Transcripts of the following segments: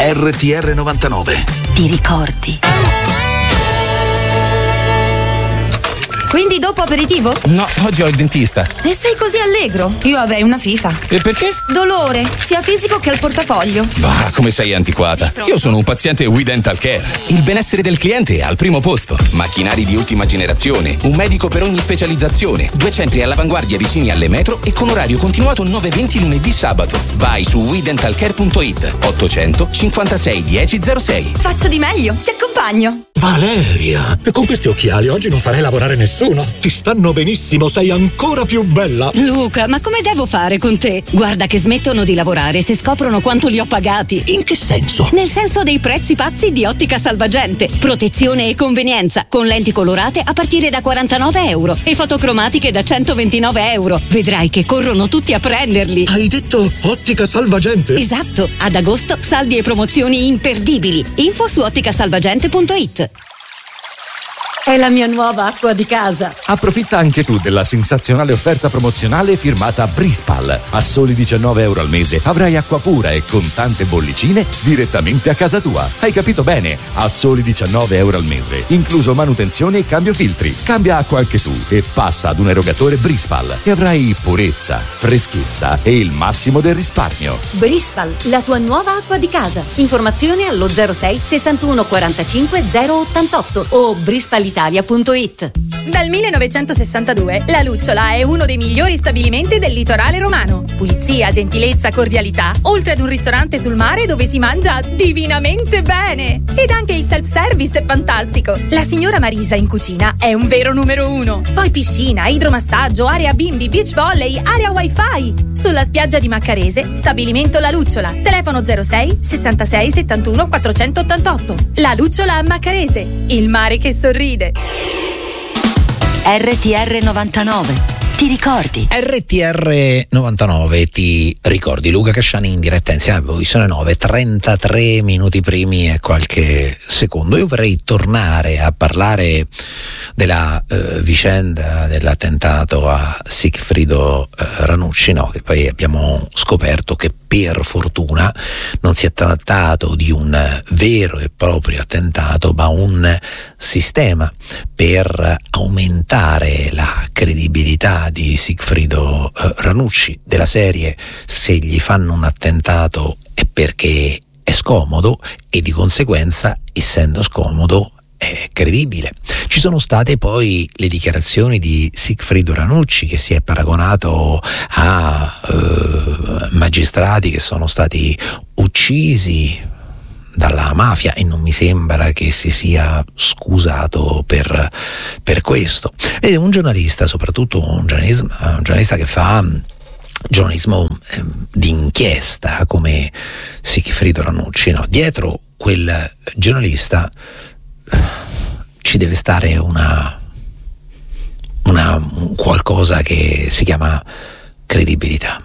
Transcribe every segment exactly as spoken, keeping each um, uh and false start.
R T R novantanove. Ti ricordi? Quindi dopo aperitivo? No, oggi ho il dentista. E sei così allegro? Io avrei una FIFA. E perché? Dolore, sia fisico che al portafoglio. Bah, come sei antiquata. Io sono un paziente We Dental Care. Il benessere del cliente è al primo posto. Macchinari di ultima generazione, un medico per ogni specializzazione, due centri all'avanguardia vicini alle metro e con orario continuato nove venti lunedì sabato. Vai su we dental care punto it. ottocento cinquantasei dieci zero sei. Faccio di meglio, ti accompagno. Valeria, con questi occhiali oggi non farei lavorare nessuno. Ti stanno benissimo, sei ancora più bella. Luca, ma come devo fare con te? Guarda che smettono di lavorare se scoprono quanto li ho pagati. In che senso? Nel senso dei prezzi pazzi di Ottica Salvagente. Protezione e convenienza, con lenti colorate a partire da quarantanove euro e fotocromatiche da centoventinove euro. Vedrai che corrono tutti a prenderli. Hai detto Ottica Salvagente? Esatto, ad agosto saldi e promozioni imperdibili. Info su ottica salvagente punto it. È la mia nuova acqua di casa. Approfitta anche tu della sensazionale offerta promozionale firmata Brispal. A soli diciannove euro al mese avrai acqua pura e con tante bollicine direttamente a casa tua. Hai capito bene? A soli diciannove euro al mese, incluso manutenzione e cambio filtri. Cambia acqua anche tu e passa ad un erogatore Brispal e avrai purezza, freschezza e il massimo del risparmio. Brispal, la tua nuova acqua di casa. Informazioni allo zero sei sessantuno quarantacinque zero ottantotto o brispal italia punto it. Dal millenovecentosessantadue la Lucciola è uno dei migliori stabilimenti del litorale romano. Pulizia, gentilezza, cordialità, oltre ad un ristorante sul mare dove si mangia divinamente bene. Ed anche il self-service è fantastico. La signora Marisa in cucina è un vero numero uno. Poi piscina, idromassaggio, area bimbi, beach volley, area wifi. Sulla spiaggia di Maccarese, stabilimento La Lucciola. Telefono zero sei sessantasei settantuno quattrocentottantotto. La Lucciola a Maccarese, il mare che sorride. R T R novantanove. Ti ricordi? R T R novantanove, ti ricordi? Luca Casciani in diretta insieme a voi. Sono nove e trentatré minuti primi e qualche secondo. Io vorrei tornare a parlare della eh, vicenda dell'attentato a Sigfrido eh, Ranucci, no? Che poi abbiamo scoperto che per fortuna non si è trattato di un vero e proprio attentato, ma un sistema per aumentare la credibilità di Sigfrido eh, Ranucci, della serie: se gli fanno un attentato è perché è scomodo e di conseguenza, essendo scomodo, è credibile. Ci sono state poi le dichiarazioni di Sigfrido Ranucci, che si è paragonato a eh, magistrati che sono stati uccisi dalla mafia e non mi sembra che si sia scusato per, per questo. Ed è un giornalista, soprattutto un giornalista, un giornalista che fa giornalismo eh, d'inchiesta come Sigfrido Ranucci, no? Dietro quel giornalista ci deve stare una, una qualcosa che si chiama credibilità.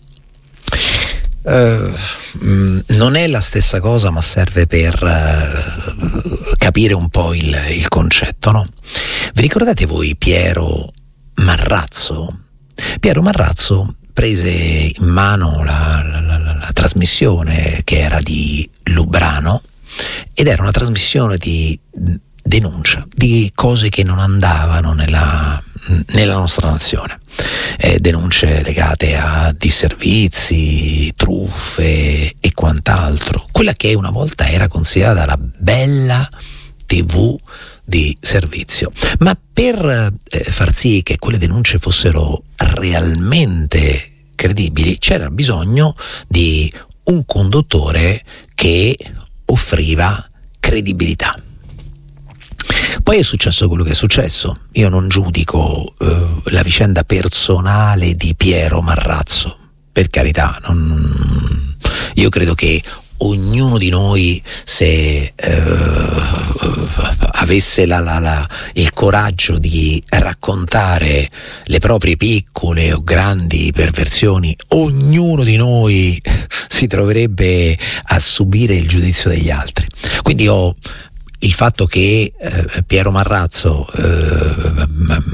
Uh, non è la stessa cosa, ma serve per uh, capire un po' il, il concetto, no? Vi ricordate voi Piero Marrazzo? Piero Marrazzo prese in mano la, la, la, la, la trasmissione che era di Lubrano, ed era una trasmissione di denuncia di cose che non andavano nella, nella nostra nazione, eh, denunce legate a disservizi, truffe e quant'altro, quella che una volta era considerata la bella tivù di servizio. Ma per eh, far sì che quelle denunce fossero realmente credibili c'era bisogno di un conduttore che offriva credibilità. Poi è successo quello che è successo. Io non giudico eh, la vicenda personale di Piero Marrazzo, per carità. Non, io credo che ognuno di noi, se eh, avesse la, la, la, il coraggio di raccontare le proprie piccole o grandi perversioni, ognuno di noi si troverebbe a subire il giudizio degli altri. Quindi ho il fatto che eh, Piero Marrazzo eh,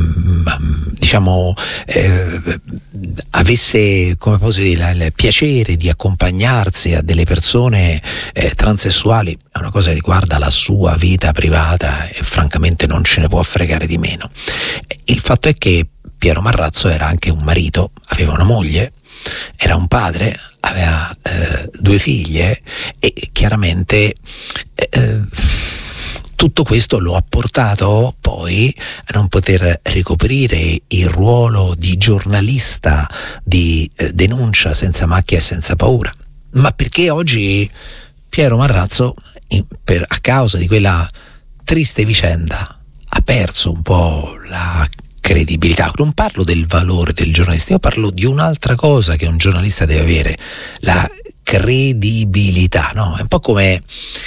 diciamo eh, avesse, come posso dire, il piacere di accompagnarsi a delle persone eh, transessuali è una cosa che riguarda la sua vita privata e francamente non ce ne può fregare di meno. Il fatto è che Piero Marrazzo era anche un marito, aveva una moglie, era un padre, aveva eh, due figlie e chiaramente eh, tutto questo lo ha portato poi a non poter ricoprire il ruolo di giornalista di eh, denuncia senza macchia e senza paura, ma perché oggi Piero Marrazzo in, per, a causa di quella triste vicenda ha perso un po' la credibilità. Non parlo del valore del giornalista, io parlo di un'altra cosa che un giornalista deve avere, la credibilità, no? È un po' come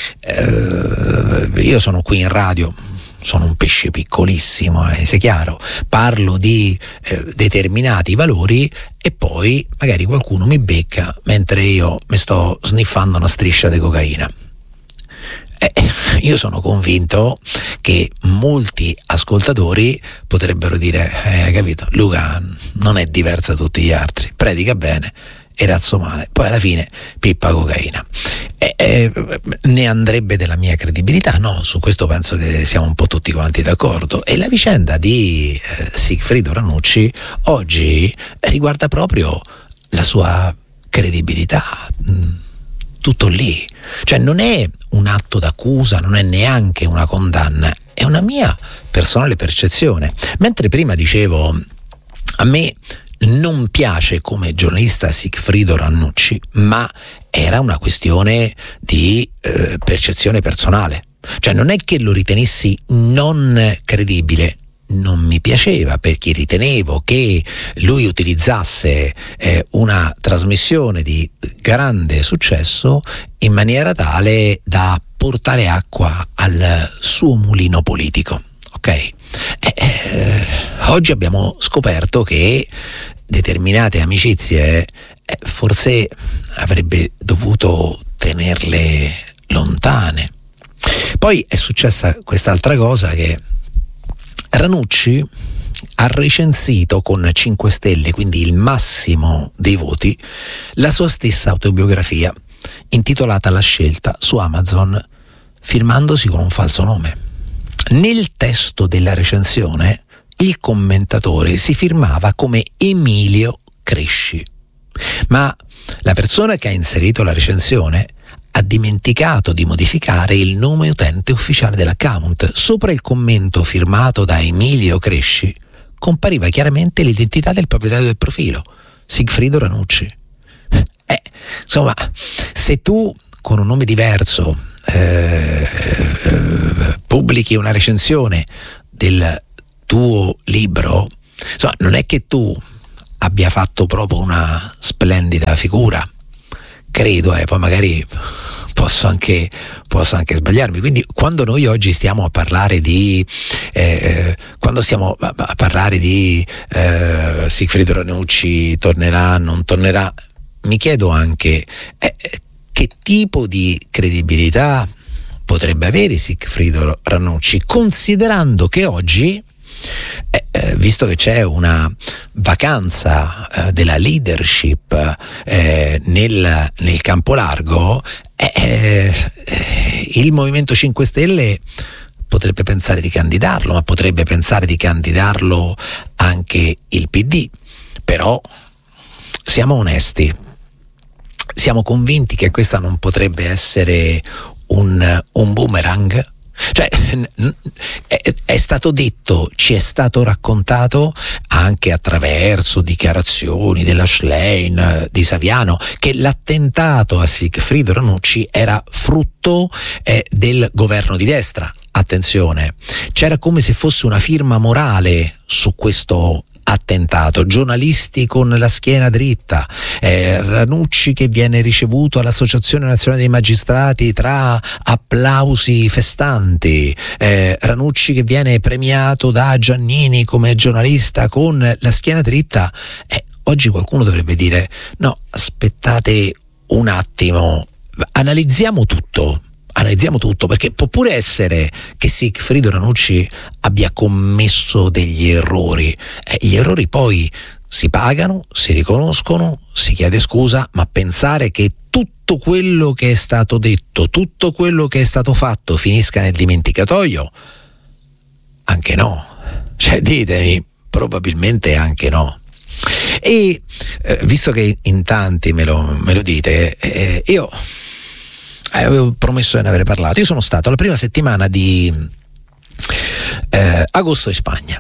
eh, io sono qui in radio, sono un pesce piccolissimo, eh, sia chiaro, parlo di eh, determinati valori e poi magari qualcuno mi becca mentre io mi sto sniffando una striscia di cocaina. Eh, io sono convinto che molti ascoltatori potrebbero dire eh, capito, Luca non è diverso da tutti gli altri, predica bene e razzo male, poi alla fine pippa cocaina. Eh, eh, ne andrebbe della mia credibilità? No, su questo penso che siamo un po' tutti quanti d'accordo. E la vicenda di eh, Sigfrido Ranucci oggi riguarda proprio la sua credibilità, mh, tutto lì. Cioè non è un atto d'accusa, non è neanche una condanna, è una mia personale percezione. Mentre prima dicevo, a me non piace come giornalista Sigfrido Ranucci, ma era una questione di eh, percezione personale. Cioè non è che lo ritenessi non credibile, non mi piaceva perché ritenevo che lui utilizzasse eh, una trasmissione di grande successo in maniera tale da portare acqua al suo mulino politico, ok? Eh, eh, oggi abbiamo scoperto che determinate amicizie eh, forse avrebbe dovuto tenerle lontane. Poi è successa quest'altra cosa, che Ranucci ha recensito con cinque stelle, quindi il massimo dei voti, la sua stessa autobiografia intitolata La scelta su Amazon, firmandosi con un falso nome. Nel testo della recensione il commentatore si firmava come Emilio Cresci, ma la persona che ha inserito la recensione ha dimenticato di modificare il nome utente ufficiale dell'account. Sopra il commento firmato da Emilio Cresci compariva chiaramente l'identità del proprietario del profilo, Sigfrido Ranucci. Eh, insomma, se tu con un nome diverso eh, eh, pubblichi una recensione del tuo libro, insomma, non è che tu abbia fatto proprio una splendida figura, credo, eh, poi magari posso anche, posso anche sbagliarmi. Quindi quando noi oggi stiamo a parlare di eh, quando stiamo a, a parlare di eh, Sigfrido Ranucci tornerà, non tornerà, mi chiedo anche eh, che tipo di credibilità potrebbe avere Sigfrido Ranucci, considerando che oggi Eh, eh, visto che c'è una vacanza eh, della leadership eh, nel, nel campo largo, eh, eh, il Movimento cinque Stelle potrebbe pensare di candidarlo, ma potrebbe pensare di candidarlo anche il P D. Però siamo onesti, siamo convinti che questa non potrebbe essere un, un boomerang. Cioè è, è stato detto, ci è stato raccontato anche attraverso dichiarazioni della Schlein, di Saviano, che l'attentato a Sigfrido Ranucci era frutto eh, del governo di destra. Attenzione, c'era come se fosse una firma morale su questo attentato, giornalisti con la schiena dritta, eh, Ranucci che viene ricevuto all'Associazione Nazionale dei Magistrati tra applausi festanti, eh, Ranucci che viene premiato da Giannini come giornalista con la schiena dritta. Eh, oggi qualcuno dovrebbe dire no, aspettate un attimo, analizziamo tutto, analizziamo tutto, perché può pure essere che Sigfrido Ranucci abbia commesso degli errori, eh, gli errori poi si pagano, si riconoscono, si chiede scusa, ma pensare che tutto quello che è stato detto, tutto quello che è stato fatto finisca nel dimenticatoio, anche no, cioè ditemi, probabilmente anche no. E eh, visto che in tanti me lo, me lo dite, eh, io eh, avevo promesso di ne avere parlato. Io sono stato la prima settimana di eh, agosto in Spagna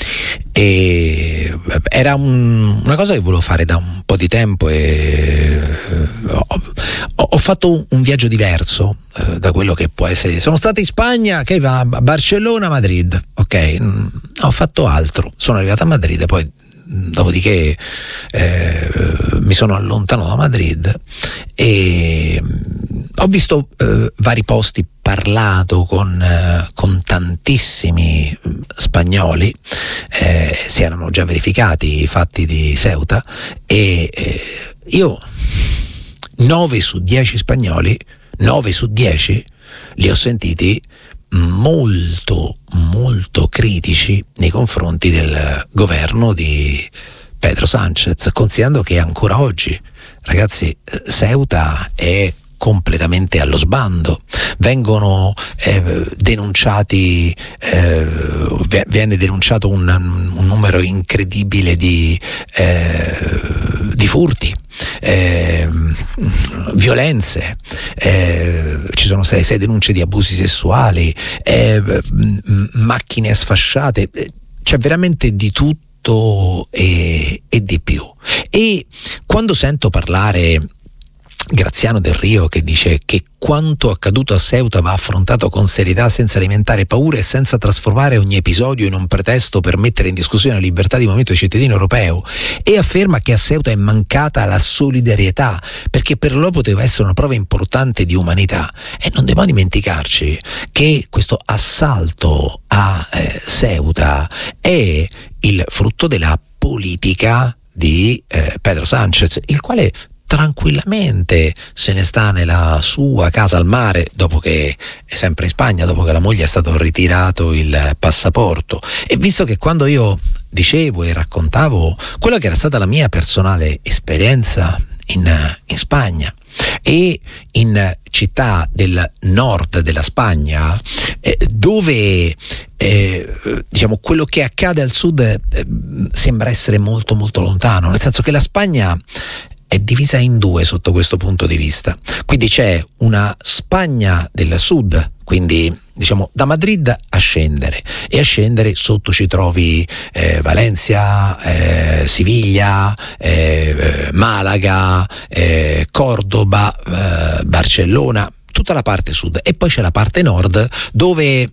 e era un, una cosa che volevo fare da un po' di tempo e ho, ho fatto un, un viaggio diverso eh, da quello che può essere. Sono stato in Spagna, che va a Barcellona, Madrid, ok, mm, ho fatto altro, sono arrivato a Madrid e poi dopodiché eh, mi sono allontanato da Madrid e ho visto eh, vari posti, parlato con, eh, con tantissimi spagnoli, eh, si erano già verificati i fatti di Ceuta e eh, io nove su dieci spagnoli, nove su dieci li ho sentiti molto molto critici nei confronti del governo di Pedro Sánchez, considerando che ancora oggi, ragazzi, Ceuta è completamente allo sbando, vengono eh, denunciati eh, viene denunciato un, un numero incredibile di, eh, di furti, eh, violenze, eh, ci sono sei, sei denunce di abusi sessuali, eh, macchine sfasciate, c'è veramente di tutto e, e di più. E quando sento parlare Graziano Del Rio che dice che quanto accaduto a Ceuta va affrontato con serietà, senza alimentare paure e senza trasformare ogni episodio in un pretesto per mettere in discussione la libertà di movimento dei cittadini europeo, e afferma che a Ceuta è mancata la solidarietà perché per loro poteva essere una prova importante di umanità. E non dobbiamo dimenticarci che questo assalto a eh, Ceuta è il frutto della politica di eh, Pedro Sánchez, il quale tranquillamente se ne sta nella sua casa al mare, dopo che è sempre in Spagna, dopo che la moglie è stato ritirato il passaporto. E visto che quando io dicevo e raccontavo quella che era stata la mia personale esperienza in, in Spagna e in città del nord della Spagna, eh, dove eh, diciamo quello che accade al sud eh, sembra essere molto molto lontano, nel senso che la Spagna è divisa in due sotto questo punto di vista. Quindi c'è una Spagna del sud, quindi diciamo da Madrid a scendere, e a scendere sotto ci trovi eh, Valencia, eh, Siviglia, eh, Malaga, eh, Cordoba, eh, Barcellona, tutta la parte sud. E poi c'è la parte nord dove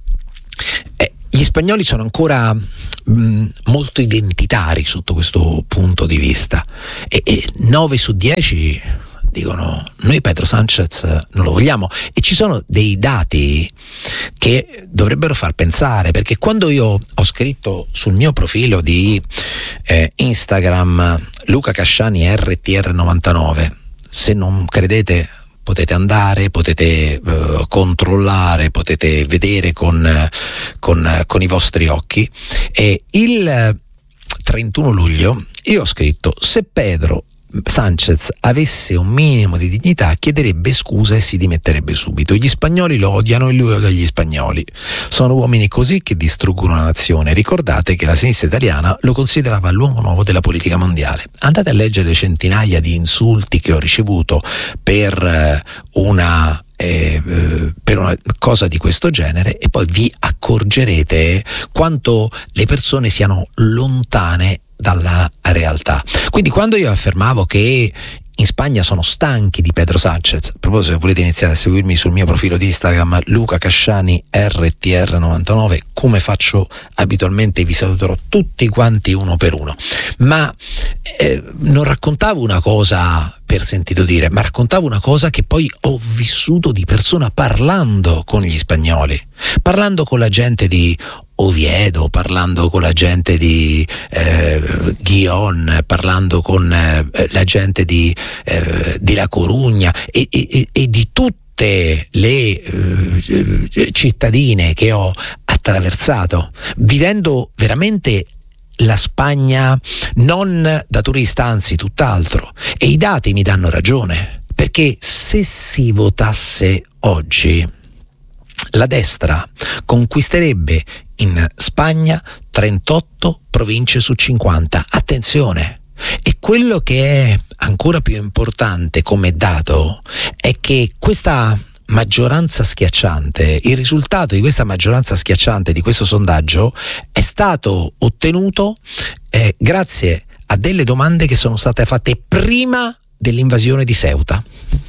eh, gli spagnoli sono ancora mh, molto identitari sotto questo punto di vista, e, e nove su dieci dicono noi Pedro Sánchez non lo vogliamo. E ci sono dei dati che dovrebbero far pensare, perché quando io ho scritto sul mio profilo di eh, Instagram Luca Casciani R T R novantanove, se non credete potete andare, potete uh, controllare, potete vedere con, con, con i vostri occhi. E il trentuno luglio io ho scritto: se Pedro Sánchez avesse un minimo di dignità chiederebbe scusa e si dimetterebbe subito. Gli spagnoli lo odiano e lui odia gli spagnoli. Sono uomini così che distruggono una nazione. Ricordate che la sinistra italiana lo considerava l'uomo nuovo della politica mondiale. Andate a leggere le centinaia di insulti che ho ricevuto per una Eh, per una cosa di questo genere, e poi vi accorgerete quanto le persone siano lontane dalla realtà. Quindi quando io affermavo che in Spagna sono stanchi di Pedro Sánchez, a proposito, se volete iniziare a seguirmi sul mio profilo di Instagram Luca Casciani R T R novantanove, come faccio abitualmente vi saluterò tutti quanti uno per uno, ma eh, non raccontavo una cosa per sentito dire, ma raccontavo una cosa che poi ho vissuto di persona parlando con gli spagnoli, parlando con la gente di Oviedo, parlando con la gente di eh, Ghion, parlando con eh, la gente di, eh, di La Corugna e, e, e di tutte le eh, cittadine che ho attraversato, vivendo veramente la Spagna non da turista, anzi tutt'altro. E i dati mi danno ragione, perché se si votasse oggi, la destra conquisterebbe in Spagna trentotto province su cinquanta. Attenzione! E quello che è ancora più importante come dato è che questa maggioranza schiacciante, il risultato di questa maggioranza schiacciante di questo sondaggio è stato ottenuto eh, grazie a delle domande che sono state fatte prima dell'invasione di Ceuta.